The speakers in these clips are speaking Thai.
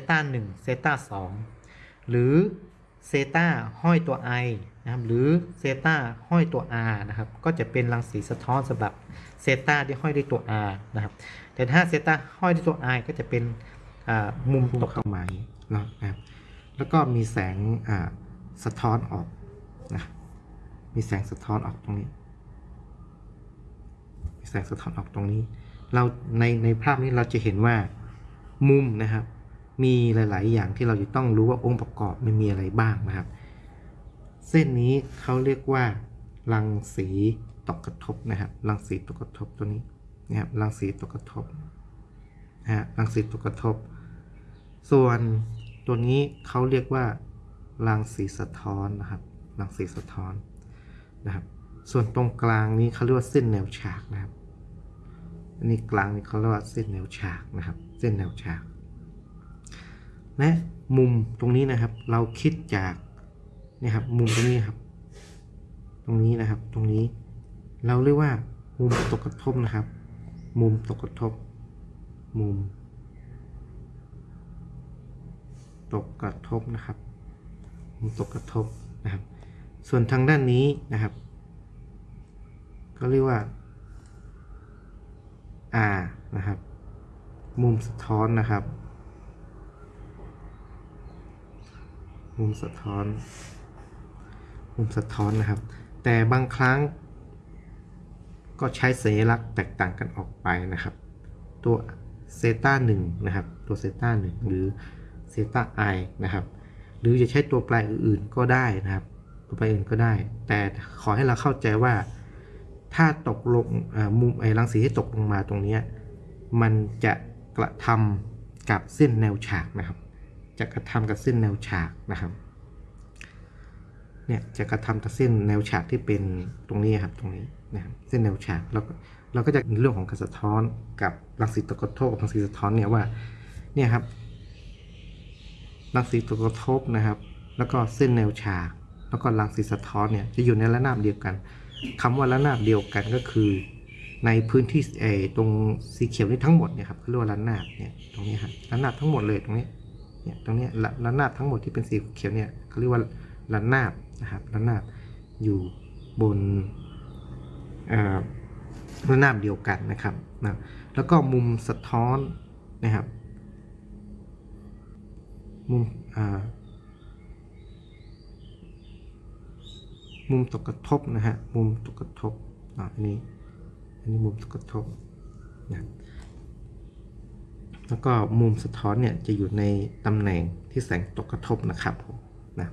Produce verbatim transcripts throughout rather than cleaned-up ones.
ต้าหนึ่งเซต้าสองหรือเซต้าห้อยตัว i นะครับหรือเซต้าห้อยตัว r นะครับก็จะเป็นรังสีสะท้อนสำหรับเซต้าที่ห้อยด้วยตัว r นะครับแต่ถ้าเซต้าห้อยด้วยตัว i ก็จะเป็นมุมตกเข้ามานะครับแล้วก็มีแสงสะท้อนออกนะมีแสงสะท้อนออกตรงนี้มีแสงสะท้อนออกตรงนี้เราในในภาพนี้เราจะเห็นว่ามุมนะครับมีหลายๆอย่างที่เราจะต้องรู้ว่าองค์ประกอบมันมีอะไรบ้างนะครับเส้นนี้เขาเรียกว่ารังสีตกกระทบนะครับรังสีตกกระทบตัวนี้นะครับรังสีตกกระทบนะฮะรังสีตกกระทบส่วนตัวนี้เขาเรียกว่ารังสีสะท้อนนะครับรังสีสะท้อนนะครับส่วนตรงกลางนี้เขาเรียกว่าเส้นแนวฉากนะครับอันนี้กลางนี้เขาเรียกว่าเส้นแนวฉากนะครับเส้นแนวฉากและมุมตรงนี้นะครับเราคิดจากนี่ครับมุมตรงนี้ครับตรงนี้นะครับตรงนี้เราเรียกว่ามุมตกกระทบนะครับมุมตกกระทบมุมตกกระทบนะครับมุมตกกระทบนะครับส่วนทางด้านนี้นะครับก็เรียกว่า R นะครับมุมสะท้อนนะครับมุมสะท้อนมุมสะท้อนนะครับแต่บางครั้งก็ใช้สัญลักษณ์แตกต่างกันออกไปนะครับตัวเซต้าหนึ่งนะครับตัวเซต้าหนึ่งหรือเซต้า i นะครับหรือจะใช้ตัวแปรอื่นๆก็ได้นะครับตัวแปรอื่นก็ได้แต่ขอให้เราเข้าใจว่าถ้าตกลงมุมไอ้รังสีที่ตกลงมาตรงนี้มันจะกระทำกับเส้นแนวฉากนะครับจะกระทำกับเส้นแนวฉากนะครับเนี่ยจะกระทำกับเส้นแนวฉากที่เป็นตรงนี้ครับตรงนี้นะครับเส้นแนวฉากเราก็เราก็จะในเรื่องของการสะท้อนกับรังสีตกกระทบกับรังสีสะท้อนเนี่ยว่าเนี่ยครับรังสีตกกระทบนะครับแล้วก็เส้นแนวฉากแล้วก็รังสีสะท้อนเนี่ยจะอยู่ในระนาบเดียวกันคำว่าระนาบเดียวกันก็คือในพื้นที่ไอ้ตรงสีเขียวนี้ทั้งหมดเนี่ยครับเขาเรียกว่าระนาบเนี่ยตรงนี้ครับระนาบทั้งหมดเลยตรงนี้เนี่ยตรงนี้ระนาบทั้งหมดที่เป็นสีเขียวเนี่ยเขาเรียกว่าระนาบนะครับระนาบอยู่บนระนาบเดียวกันนะครับนะแล้วก็มุมสะท้อนนะครับมุมมุมตกกระทบนะฮะมุมตกกระทบอันนี้อันนี้มุมตกกระทบนะแล้วก็มุมสะท้อนเนี่ยจะอยู่ในตำแหน่งที่แสงตกกระทบนะครับผมนะ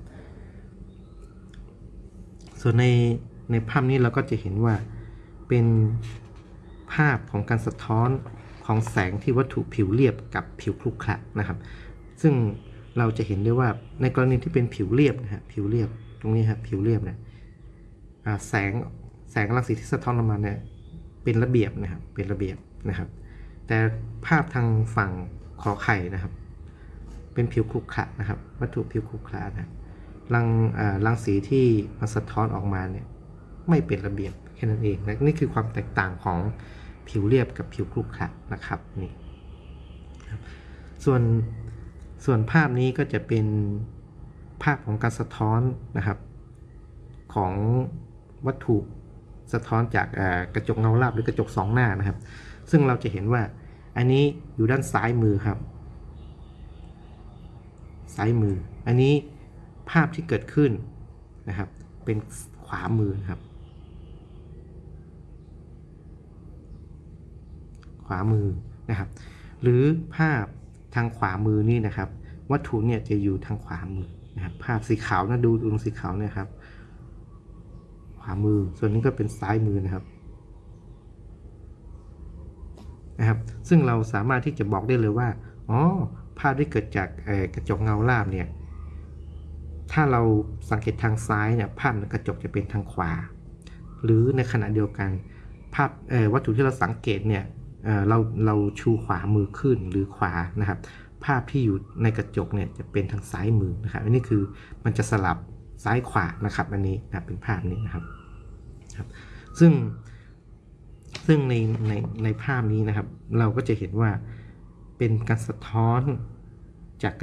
ส่วนในในภาพนี้เราก็จะเห็นว่าเป็นภาพของการสะท้อนของแสงที่วัตถุผิวเรียบกับผิวครุขระนะครับซึ่งเราจะเห็นได้ว่าในกรณีที่เป็นผิวเรียบนะฮะผิวเรียบตรงนี้ครับผิวเรียบเนี่ยแสงแสงรังสีที่สะท้อนออกมาเนี่ยเป็นระเบียบนะครับเป็นระเบียบนะครับแต่ภาพทางฝั่งขอไข่นะครับเป็นผิวครุขระนะครับวัตถุผิวครุขระนะรังรังสีที่มันสะท้อนออกมาเนี่ยไม่เป็นระเบียบแค่นั้นเองนะนี่คือความแตกต่างของผิวเรียบกับผิวครุขระนะครับนี่ส่วนส่วนภาพนี้ก็จะเป็นภาพของการสะท้อนนะครับของวัตถุสะท้อนจากกระจกเงาราบหรือกระจกสองหน้านะครับซึ่งเราจะเห็นว่าอันนี้อยู่ด้านซ้ายมือครับซ้ายมืออันนี้ภาพที่เกิดขึ้นนะครับเป็นขวามือครับขวามือนะครับหรือภาพทางขวามือนี่นะครับวัตถุเนี่ยจะอยู่ทางขวามือนะครับภาพสีขาวนะดูตรงสีขาวเนี่ยครับขวามือส่วนนี้ก็เป็นซ้ายมือนะครับนะครับซึ่งเราสามารถที่จะบอกได้เลยว่าอ๋อภาพที่เกิดจากกระจกเงาราบเนี่ยถ้าเราสังเกตทางซ้ายเนี่ยภาพกระจกจะเป็นทางขวาหรือในขณะเดียวกันภาพวัตถุที่เราสังเกตเนี่ยเราเราชูขวามือขึ้นหรือขวานะครับภาพที่อยู่ในกระจกเนี่ยจะเป็นทางซ้ายมือนะครับอันนี้คือมันจะสลับซ้ายขวานะครับอันนี้นะเป็นภาพนี้นะครับครับซึ่งซึ่งในในในภาพนี้นะครับเราก็จะเห็นว่าเป็นการสะท้อน